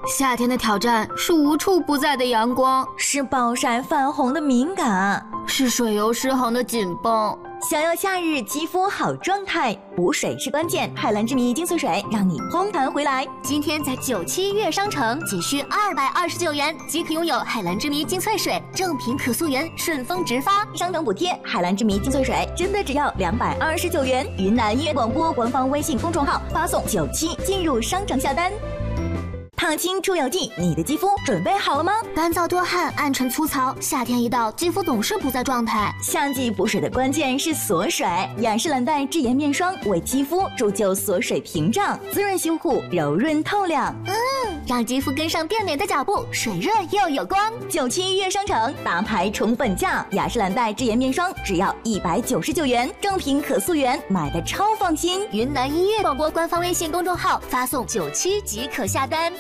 夏天的挑战是无处不在的阳光， 是暴晒泛红的敏感， 是水油失衡的紧绷。 想要夏日肌肤好状态，补水是关键。海蓝之谜精粹水让你嘭弹回来。 今天在97月商城仅需229元即可拥有海蓝之谜精粹水，正品可溯源，顺丰直发， 商城补贴。海蓝之谜精粹水真的只要229元。云南音乐广播官方微信公众号发送97进入商城下单。烫青出油剂，你的肌肤准备好了吗？ 干燥多汗，暗沉粗糙，夏天一到，肌肤总是不在状态。 夏季补水的关键是锁水，雅诗兰黛智妍面霜为肌肤铸就锁水屏障，滋润修护，柔润透亮。 让肌肤跟上变美的脚步，水润又有光。 97月商城大牌宠粉价，雅诗兰黛智妍面霜只要199元，正品可溯源，买的超放心。 云南音乐广播官方微信公众号发送97即可下单。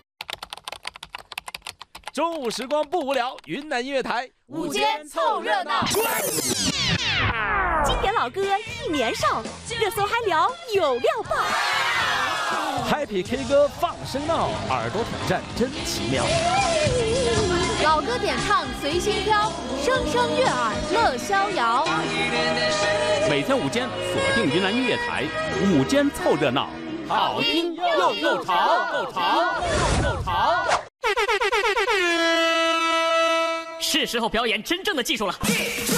中午时光不无聊，云南音乐台午间凑热闹。 经典老歌一年少，热搜嗨聊有料爆。 Happy K 歌放声闹，耳朵挑战真奇妙。 老歌点唱随心飘，声声悦耳乐逍遥。 每天午间锁定云南音乐台，午间凑热闹， 好听又潮。 是时候表演真正的技术了。